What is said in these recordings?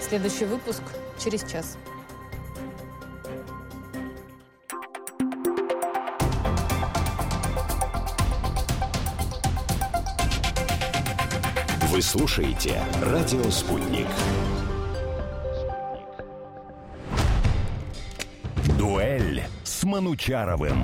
Следующий выпуск через час. Вы слушаете «Радио Спутник». Дуэль с Манучаровым.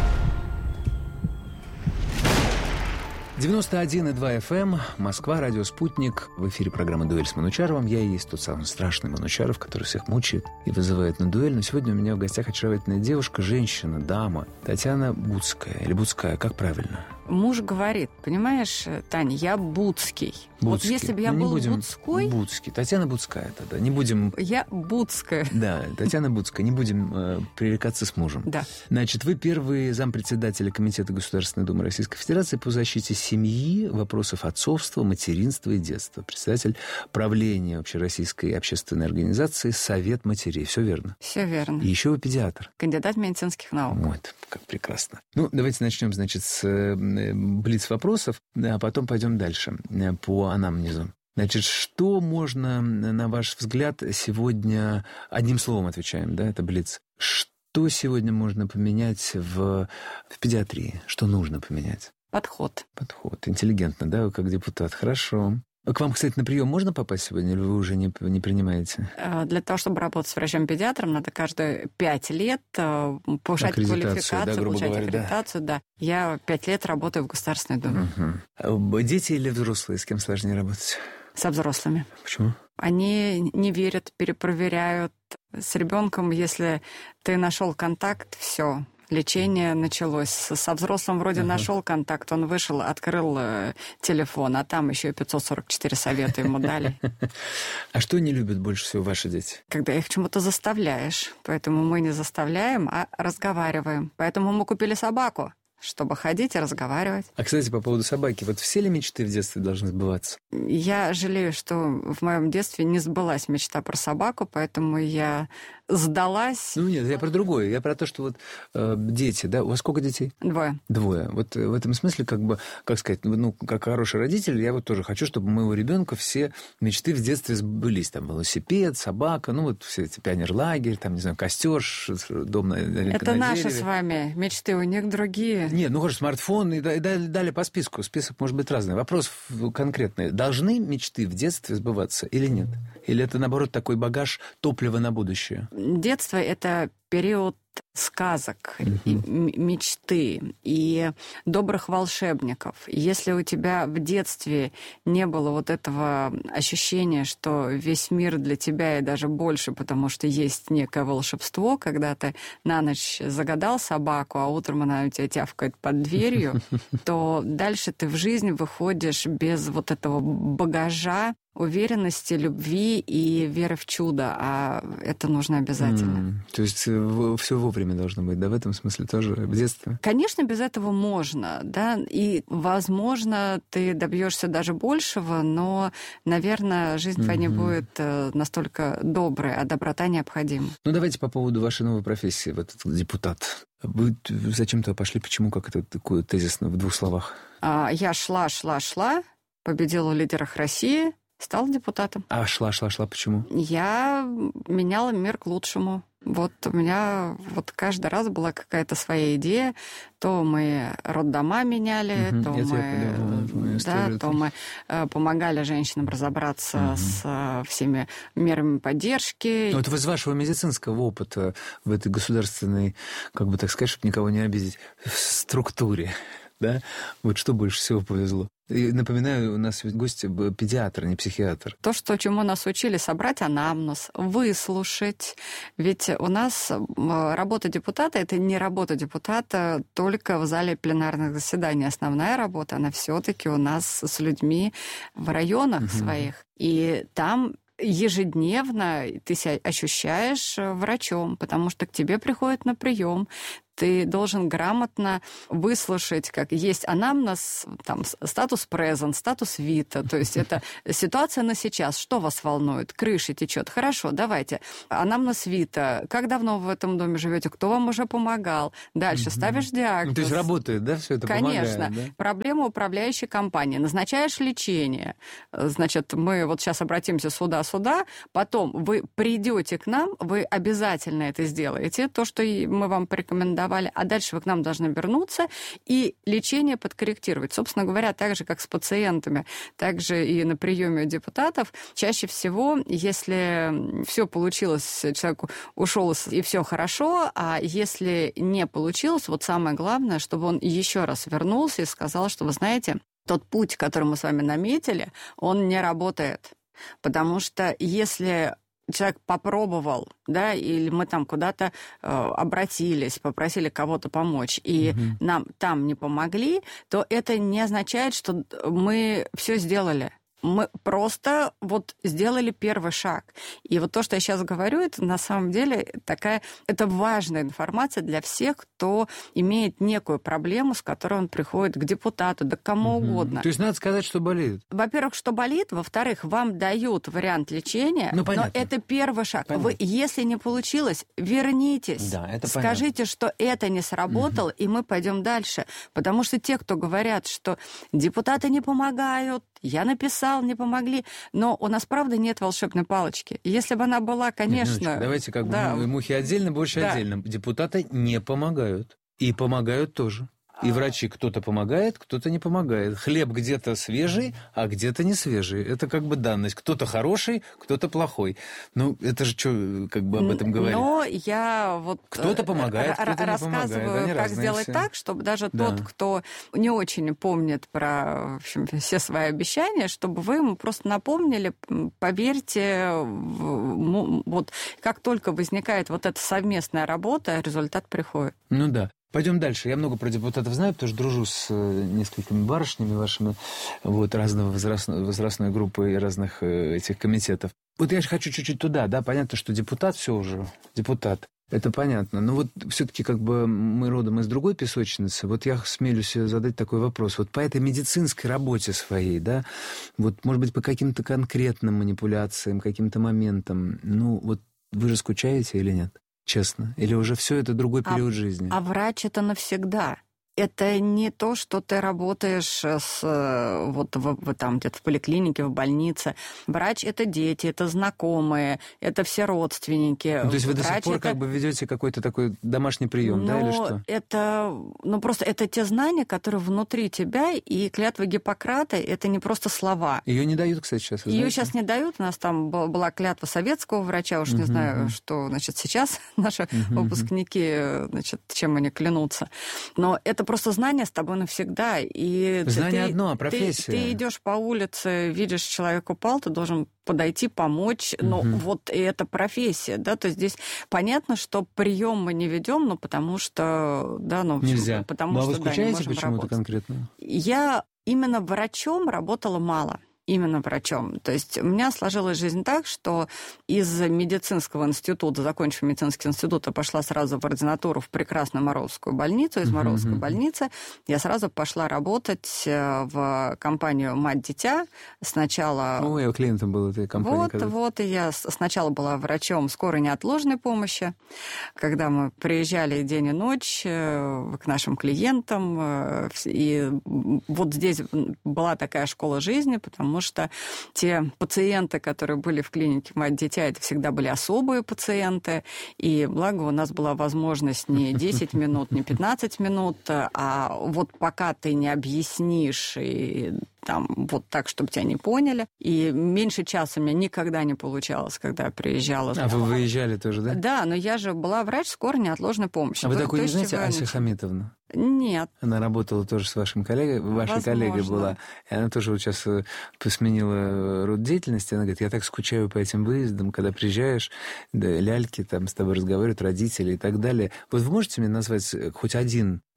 91,2 FM, Москва, радио «Спутник». В эфире программа «Дуэль с Манучаровым». Я и есть тот самый страшный Манучаров, который всех мучает и вызывает на дуэль. Но сегодня у меня в гостях очаровательная девушка, женщина, дама, Татьяна Буцкая. Или Буцкая, как правильно? Муж говорит, понимаешь, Таня, я Буцкий. Вот если бы я был Буцкой... Буцкий. Татьяна Буцкая тогда. Не будем... Я Буцкая. Да, Татьяна Буцкая. Не будем пререкаться с мужем. Да. Значит, вы первый зампредседателя Комитета Государственной Думы Российской Федерации по защите семьи, вопросов отцовства, материнства и детства. Председатель правления общероссийской общественной организации «Совет матерей». Все верно? Все верно. И еще вы педиатр. Кандидат медицинских наук. Вот, как прекрасно. Ну, давайте начнем, значит, с блиц-вопросов, а потом пойдем дальше по анамнезу. Значит, что можно, на ваш взгляд, сегодня... Одним словом отвечаем, да, это блиц. Что сегодня можно поменять в педиатрии? Что нужно поменять? Подход. Подход. Интеллигентно, да, вы как депутат. Хорошо. К вам, кстати, на прием можно попасть сегодня, или вы уже не принимаете? Для того, чтобы работать с врачом-педиатром, надо каждые 5 лет повышать квалификацию, да, получать аккредитацию. Да. Я 5 лет работаю в Государственной Думе. Угу. Дети или взрослые? С кем сложнее работать? Со взрослыми. Почему? Они не верят, перепроверяют. С ребенком, если ты нашел контакт, все. Лечение началось. Со взрослым вроде нашел контакт, он вышел, открыл телефон, а там еще и 544 совета ему дали. А что не любят больше всего ваши дети? Когда их чему-то заставляешь. Поэтому мы не заставляем, а разговариваем. Поэтому мы купили собаку, чтобы ходить и разговаривать. А, кстати, по поводу собаки. Вот все ли мечты в детстве должны сбываться? Я жалею, что в моем детстве не сбылась мечта про собаку, поэтому я сдалась. Ну, нет, я про другое. Я про то, что вот дети, да? У вас сколько детей? 2. 2. Вот в этом смысле, как сказать, ну, как хороший родитель, я вот тоже хочу, чтобы у моего ребенка все мечты в детстве сбылись. Там велосипед, собака, ну, вот все эти пионерлагерь, там, не знаю, костер, дом на Это на наши дереве. С вами мечты, у них другие. Нет, ну, хорошо, смартфон, и далее по списку. Список может быть разный. Вопрос конкретный. Должны мечты в детстве сбываться или нет? Или это, наоборот, такой багаж топлива на будущее? Детство – это период сказок, и мечты и добрых волшебников. Если у тебя в детстве не было вот этого ощущения, что весь мир для тебя и даже больше, потому что есть некое волшебство, когда ты на ночь загадал собаку, а утром она у тебя тявкает под дверью, то дальше ты в жизнь выходишь без вот этого багажа уверенности, любви и веры в чудо, а это нужно обязательно. То есть все вовремя должно быть, да, в этом смысле тоже в детстве? Конечно, без этого можно, да, и, возможно, ты добьешься даже большего, но, наверное, жизнь твоя не будет настолько доброй, а доброта необходима. Ну, давайте по поводу вашей новой профессии, вот этот депутат. Вы зачем-то пошли, почему, как это такое тезисно в 2 словах? Я шла, победила в лидерах России, стала депутатом. А шла, почему? Я меняла мир к лучшему. Вот у меня вот каждый раз была какая-то своя идея. То мы роддома меняли, то мы помогали женщинам разобраться с всеми мерами поддержки. Вот из вашего медицинского опыта в этой государственной, как бы так сказать, чтобы никого не обидеть, структуре, да? Вот что больше всего повезло? И напоминаю, у нас ведь гость педиатр, не психиатр. То, чему нас учили, собрать анамнез, выслушать. Ведь у нас работа депутата – это не работа депутата только в зале пленарных заседаний. Основная работа, она все-таки у нас с людьми в районах своих. И там ежедневно ты себя ощущаешь врачом, потому что к тебе приходят на прием. ты должен грамотно выслушать, как есть анамнез, там, статус презент, статус вита, то есть это ситуация на сейчас. Что вас волнует? Крыша течет. Хорошо, давайте. Анамнез вита. Как давно вы в этом доме живете? Кто вам уже помогал? Дальше ставишь диагноз. То есть работает, да, все это Конечно. помогает? Конечно. Да? Проблема управляющей компании. Назначаешь лечение. Значит, мы вот сейчас обратимся сюда, потом вы придете к нам, вы обязательно это сделаете, то, что мы вам порекомендовали, а дальше вы к нам должны вернуться и лечение подкорректировать. Собственно говоря, так же, как с пациентами, так же и на приеме у депутатов. Чаще всего, если все получилось, человек ушел и все хорошо, а если не получилось, вот самое главное, чтобы он еще раз вернулся и сказал, что, вы знаете, тот путь, который мы с вами наметили, он не работает. Потому что если человек попробовал, да, или мы там куда-то обратились, попросили кого-то помочь, и нам там не помогли, то это не означает, что мы все сделали. Мы просто вот сделали первый шаг. И вот то, что я сейчас говорю, это на самом деле это важная информация для всех, кто имеет некую проблему, с которой он приходит к депутату, да к кому угодно. То есть надо сказать, что болит. Во-первых, что болит, во-вторых, вам дают вариант лечения, но это первый шаг. Вы, если не получилось, вернитесь, скажите, что это не сработало, и мы пойдем дальше. Потому что те, кто говорят, что депутаты не помогают, я написал, не помогли. Но у нас, правда, нет волшебной палочки. Если бы она была, конечно... Нет, давайте мухи отдельно, больше отдельно. Депутаты не помогают. И помогают тоже. И врачи кто-то помогает, кто-то не помогает. Хлеб где-то свежий, а где-то не свежий. Это как бы данность. Кто-то хороший, кто-то плохой. Ну, это же что, как бы об этом говорить? Но я вот... Кто-то помогает, кто-то не помогает. Рассказываю, как сделать так, чтобы даже тот, кто не очень помнит про, в общем, все свои обещания, чтобы вы ему просто напомнили, поверьте, вот как только возникает вот эта совместная работа, результат приходит. Ну да. Пойдем дальше. Я много про депутатов знаю, потому что дружу с несколькими барышнями вашими, вот, разного возрастной группы и разных этих комитетов. Вот я же хочу чуть-чуть туда, да, понятно, что депутат все уже, депутат. Это понятно. Но вот все-таки как бы мы родом из другой песочницы. Вот я смелюсь задать такой вопрос. Вот по этой медицинской работе своей, да, вот, может быть, по каким-то конкретным манипуляциям, каким-то моментам, ну, вот вы же скучаете или нет? Честно? Или уже все это другой период жизни? А врач это навсегда. Это не то, что ты работаешь там где-то в поликлинике, в больнице. Врач – это дети, это знакомые, это все родственники. Ну, то есть вы до сих пор как бы ведете какой-то такой домашний прием, да, или что? Просто это те знания, которые внутри тебя, и клятва Гиппократа – это не просто слова. Ее не дают, кстати, сейчас. Ее сейчас не дают. У нас там была клятва советского врача, уж не знаю, что, значит, сейчас наши выпускники, значит, чем они клянутся. Но это просто знание с тобой навсегда. И знание одно, а профессия. Ты идешь по улице, видишь, человек упал, ты должен подойти, помочь. Но вот и это профессия, да, то есть здесь понятно, что прием мы не ведем, но потому что, да, ну, нельзя. Потому а что, вы скучаете не можем почему-то работать. конкретно? Я именно врачом работала мало. Именно врачом. То есть у меня сложилась жизнь так, что из медицинского института, закончив медицинский институт, я пошла сразу в ординатуру в прекрасную Морозовскую больницу. Из Морозовской больницы я сразу пошла работать в компанию «Мать-дитя». Сначала... Ну, я клиентом был этой компании. Вот, и я сначала была врачом скорой неотложной помощи. Когда мы приезжали день и ночь к нашим клиентам, и вот здесь была такая школа жизни, потому что те пациенты, которые были в клинике «Мать-дитя», это всегда были особые пациенты, и благо у нас была возможность не 10 минут, не 15 минут, а вот пока ты не объяснишь и там вот так, чтобы тебя не поняли. И меньше часа у меня никогда не получалось, когда я приезжала. А вы выезжали тоже, да? Да, но я же была врач скорой неотложной помощи. А вы такой не знаете, Ася Хамитовна? Нет. Она работала тоже с вашим коллегой, вашей коллегой была. И она тоже вот сейчас посменила род деятельности. Она говорит, я так скучаю по этим выездам, когда приезжаешь, да, ляльки там с тобой разговаривают, родители и так далее. Вот вы можете мне назвать хоть один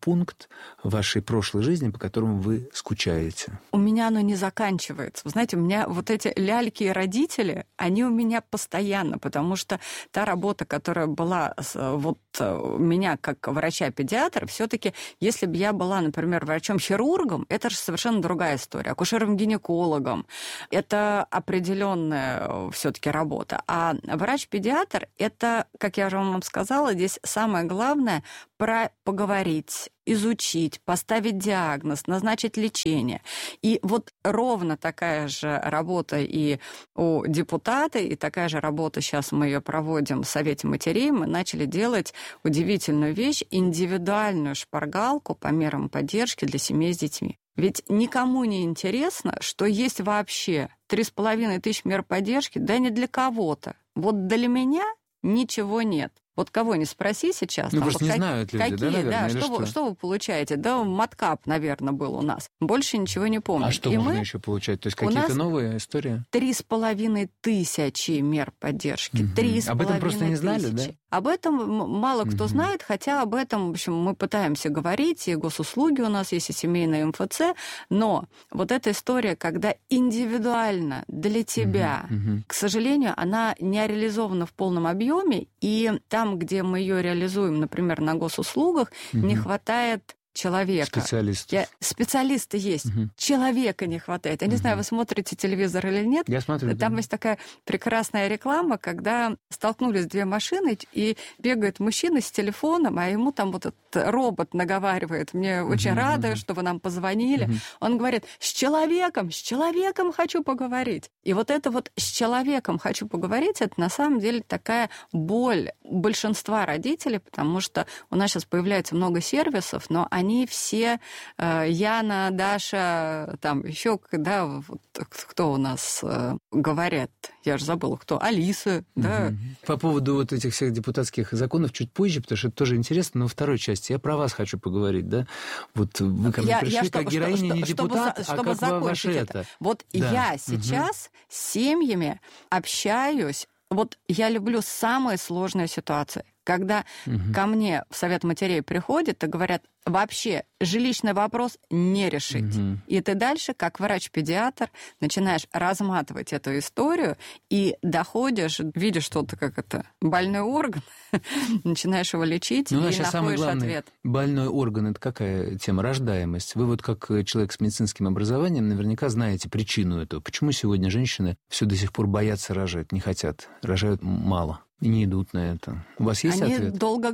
пункт вашей прошлой жизни, по которому вы скучаете? У меня оно не заканчивается. Вы знаете, у меня вот эти ляльки и родители, они у меня постоянно, потому что та работа, которая была вот у меня как врача-педиатра, все-таки, если бы я была, например, врачом-хирургом, это же совершенно другая история. Акушером-гинекологом – это определенная все-таки работа. А врач-педиатр – это, как я уже вам сказала, здесь самое главное – поговорить, изучить, поставить диагноз, назначить лечение. И вот ровно такая же работа и у депутата, и такая же работа, сейчас мы ее проводим в Совете матерей, мы начали делать удивительную вещь, индивидуальную шпаргалку по мерам поддержки для семей с детьми. Ведь никому не интересно, что есть вообще 3500 мер поддержки, да не для кого-то. Вот для меня ничего нет. Вот кого не спроси сейчас. Ну, просто не знают люди, какие, да, наверное, что вы получаете? Да, маткап, наверное, был у нас. Больше ничего не помню. А что можно еще получать? То есть какие-то новые истории? 3500 мер поддержки. 3500. Об этом просто не знали, да? Об этом мало кто знает, хотя об этом, в общем, мы пытаемся говорить, и госуслуги у нас есть, и семейная МФЦ, но вот эта история, когда индивидуально для тебя, к сожалению, она не реализована в полном объеме, и там, где мы ее реализуем, например, на госуслугах, не хватает человека. Специалисты есть. Человека не хватает. Я не знаю, вы смотрите телевизор или нет. Я смотрю. Там есть такая прекрасная реклама, когда столкнулись две машины, и бегает мужчина с телефоном, а ему там вот этот робот наговаривает: мне очень рада, что вы нам позвонили. Он говорит: с человеком хочу поговорить. И вот это вот с человеком хочу поговорить, это на самом деле такая боль большинства родителей, потому что у нас сейчас появляется много сервисов, но они все, Яна, Даша, там еще, да, вот, кто у нас говорят, я же забыла, кто, Алиса, да. По поводу вот этих всех депутатских законов чуть позже, потому что это тоже интересно, но во второй части я про вас хочу поговорить, да. Вот вы ко мне пришли как героиня не депутат, а как ваше это. Вот я сейчас с семьями общаюсь, вот я люблю самые сложные ситуации, когда ко мне в Совет матерей приходят и говорят: вообще жилищный вопрос не решить. И ты дальше, как врач-педиатр, начинаешь разматывать эту историю и доходишь, видишь что-то, как это, больной орган, начинаешь его лечить и находишь ответ. Больной орган – это какая тема? Рождаемость. Вы вот как человек с медицинским образованием наверняка знаете причину этого. Почему сегодня женщины все до сих пор боятся рожать, не хотят, рожают мало? И не идут на это. У вас есть ответ? Они долго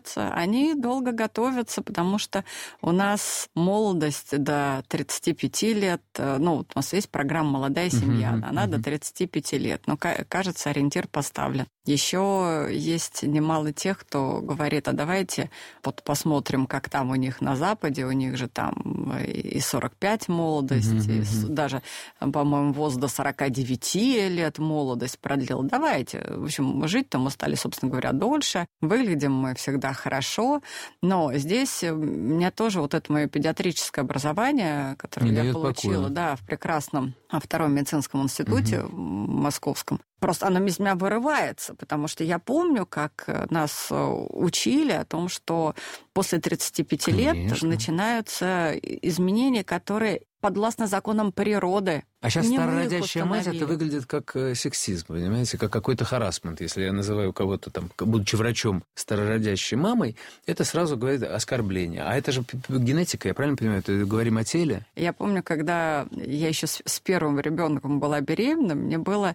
готовятся, потому что у нас молодость до 35 лет, ну, вот у нас есть программа «Молодая семья», она до 35 лет, но, кажется, ориентир поставлен. Еще есть немало тех, кто говорит: а давайте вот посмотрим, как там у них на Западе, у них же там и 45 молодость, и даже, по-моему, возраст до 49 лет молодость продлил. Давайте, в общем, жить-то мы стали, собственно говоря, дольше, выглядим мы всегда хорошо, но здесь у меня тоже вот это мое педиатрическое образование, которое я получила, да, в прекрасном Втором медицинском институте московском. Просто оно из меня вырывается, потому что я помню, как нас учили о том, что после 35 лет начинаются изменения, которые подвластны законам природы. А сейчас старородящая мать, это выглядит как сексизм, понимаете, как какой-то харассмент. Если я называю кого-то там, будучи врачом, старородящей мамой, это сразу говорит оскорбление. А это же генетика, я правильно понимаю? Это говорим о теле? Я помню, когда я еще с первым ребенком была беременна, мне было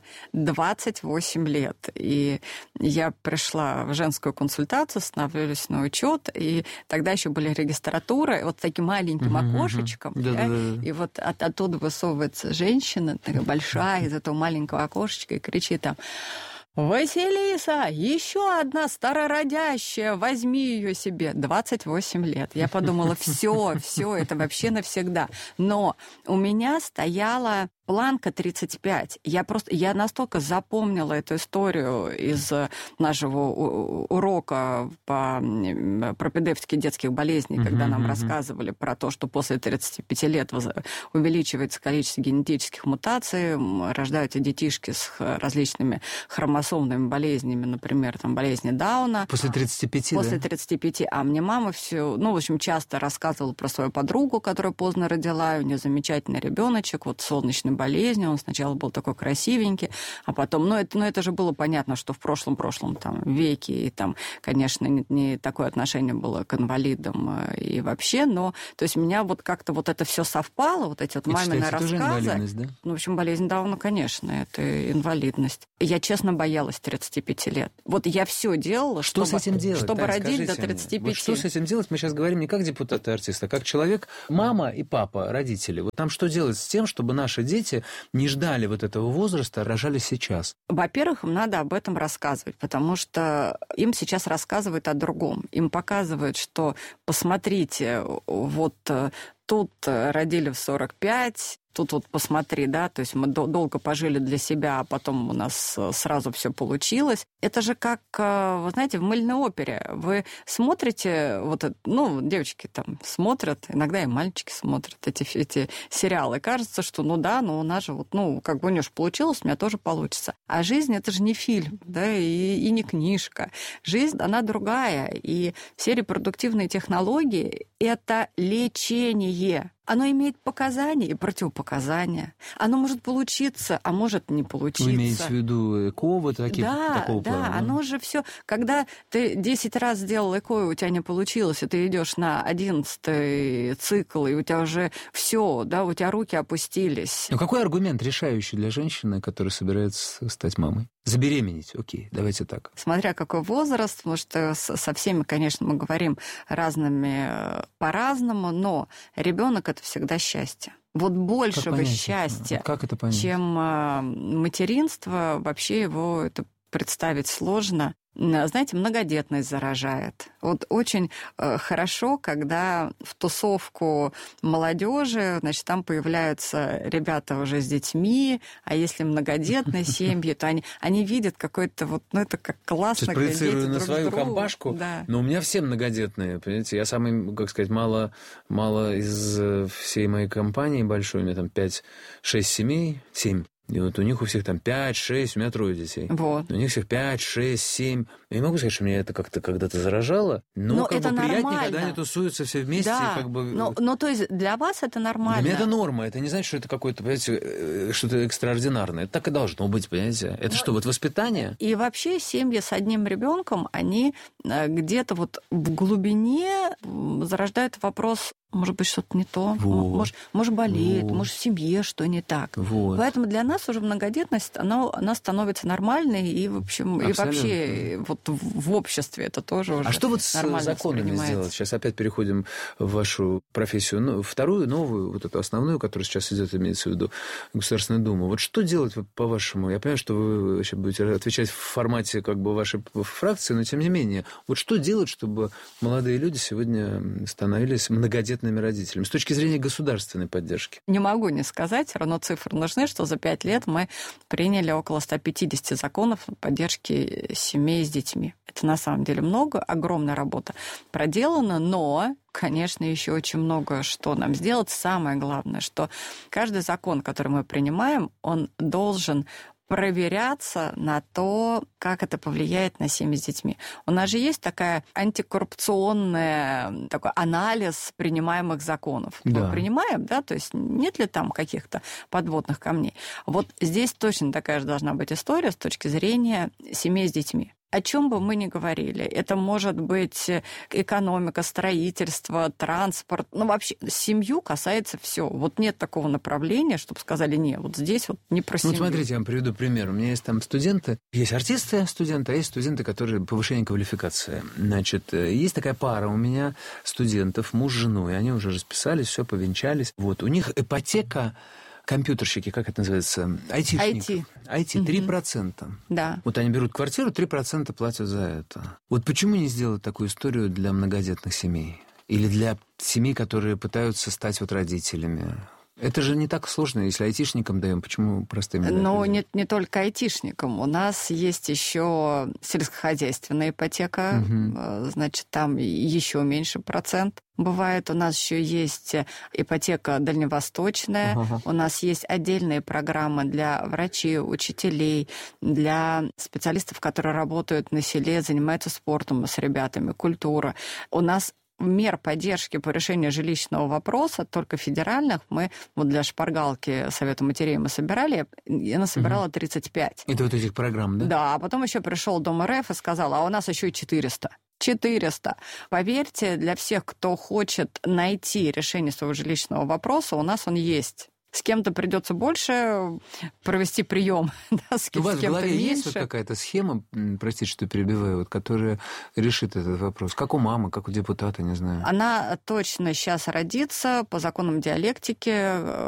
28 лет. И я пришла в женскую консультацию, становилась на учет, и тогда еще были регистратуры, вот с таким маленьким окошечком. И вот оттуда высовывается женщина, такая большая, из этого маленького окошечка, и кричит там: «Василиса, еще одна старородящая, возьми ее себе». 28 лет. Я подумала: все, это вообще навсегда. Но у меня стояла планка 35. Я настолько запомнила эту историю из нашего урока по пропедевтике детских болезней, когда нам рассказывали про то, что после 35 лет увеличивается количество генетических мутаций, рождаются детишки с различными хромосомными болезнями, например, там, болезни Дауна. После 35, После 35. А мне мама все, в общем, часто рассказывала про свою подругу, которая поздно родила, у нее замечательный ребеночек, вот солнечной болезнью, он сначала был такой красивенький, а потом, это же было понятно, что в прошлом там веке, и там, конечно, не такое отношение было к инвалидам и вообще, но, то есть, у меня вот как-то вот это все совпало, вот эти вот мамины рассказы. Да? В общем, болезнь Дауна, конечно, это инвалидность. Я, честно, боялась 35 лет. Вот я все делала, что с этим делать? Чтобы родить до 35. Вот что с этим делать? Мы сейчас говорим не как депутаты и артисты, а как человек, мама и папа, родители. Вот там что делать с тем, чтобы наши дети не ждали вот этого возраста, а рожали сейчас? Во-первых, им надо об этом рассказывать, потому что им сейчас рассказывают о другом. Им показывают, что посмотрите, вот тут родили в 45, тут вот посмотри, да, то есть мы долго пожили для себя, а потом у нас сразу все получилось. Это же как, вы знаете, в мыльной опере. Вы смотрите, девочки там смотрят, иногда и мальчики смотрят эти сериалы. Кажется, что, у нас же как бы у нее же получилось, у меня тоже получится. А жизнь — это же не фильм, да, и не книжка. Жизнь, она другая, и все репродуктивные технологии — это лечение. Оно имеет показания и противопоказания. Оно может получиться, а может не получиться. Вы имеете в виду ЭКО, такого плана? Да, оно же все. Когда ты 10 раз сделал ЭКО, и у тебя не получилось, и ты идешь на 11-й цикл, и у тебя уже все, да, у тебя руки опустились. Какой аргумент решающий для женщины, которая собирается стать мамой? Забеременеть, окей, давайте так. Смотря какой возраст, потому что со всеми, конечно, мы говорим разными по-разному, но ребенок — это всегда счастье. Вот большего счастья, чем материнство, вообще его это представить сложно. Знаете, многодетность заражает. Вот очень хорошо, когда в тусовку молодежи, значит, там появляются ребята уже с детьми, а если многодетные семьи, то они видят какой-то это как классно. Сейчас проецирую на свою компашку, да. Но у меня все многодетные, понимаете, я самый, как сказать, мало из всей моей компании большой, у меня там 5-6 семей, 7. И вот у них у всех там 5-6, у меня 3 детей. Вот. У них всех 5, 6, 7. Я не могу сказать, что меня это как-то когда-то заражало, но как это бы приятнее, нормально. когда они тусуются все вместе. Да. Как бы... то есть для вас это нормально? Для меня это норма. Это не значит, что это какое-то, понимаете, что-то экстраординарное. Это так и должно быть, понимаете. Это что, воспитание? И вообще семьи с одним ребенком, они где-то в глубине зарождают вопрос: может быть, что-то не то, может болеет, может в семье что не так. Вот. Поэтому для нас уже многодетность, она становится нормальной, и, в общем, и вообще в обществе это тоже уже. А что вот с законами сделать? Сейчас опять переходим в вашу профессию. Вторую, новую, эту основную, которая сейчас идет, имеется в виду Государственная Дума. Вот что делать, по-вашему? Я понимаю, что вы вообще будете отвечать в формате как бы вашей фракции, но тем не менее. Вот что делать, чтобы молодые люди сегодня становились многодетными родителями с точки зрения государственной поддержки? Не могу не сказать, все равно цифры нужны, что за 5 лет мы приняли около 150 законов поддержки семей с детьми. Это на самом деле много, огромная работа проделана, но, конечно, еще очень много что нам сделать. Самое главное, что каждый закон, который мы принимаем, он должен проверяться на то, как это повлияет на семьи с детьми. У нас же есть такая антикоррупционная, такой анализ принимаемых законов. Да. Мы принимаем, да, то есть нет ли там каких-то подводных камней. Вот здесь точно такая же должна быть история с точки зрения семей с детьми. О чем бы мы ни говорили, это может быть экономика, строительство, транспорт, вообще семью касается все. Вот нет такого направления, чтобы сказали: нет, вот здесь не про семью. Смотрите, я вам приведу пример. У меня есть там студенты, есть артисты-студенты, а есть студенты, которые повышение квалификации. Значит, есть такая пара у меня студентов, муж с женой, они уже расписались, все, повенчались. У них ипотека. Компьютерщики, как это называется? IT. 3%. Да. Они берут квартиру, 3% платят за это. Почему не сделать такую историю для многодетных семей? Или для семей, которые пытаются стать родителями? Это же не так сложно, если айтишникам даем, почему простым? Но не только айтишникам. У нас есть еще сельскохозяйственная ипотека, значит, там еще меньше процент бывает. У нас еще есть ипотека дальневосточная, у нас есть отдельные программы для врачей, учителей, для специалистов, которые работают на селе, занимаются спортом с ребятами, культура. У нас мер поддержки по решению жилищного вопроса, только федеральных, мы вот для шпаргалки Совета матерей мы собирали, я насобирала 35. Это вот этих программ, да? Да, а потом еще пришел Дом РФ и сказал, а у нас еще и 400. 400. Поверьте, для всех, кто хочет найти решение своего жилищного вопроса, у нас он есть. С кем-то придется больше провести прием, да, с кем-то меньше. У вас в голове есть вот какая-то схема, простите, что перебиваю, вот, которая решит этот вопрос? Как у мамы, как у депутата, не знаю. Она точно сейчас родится по законам диалектики.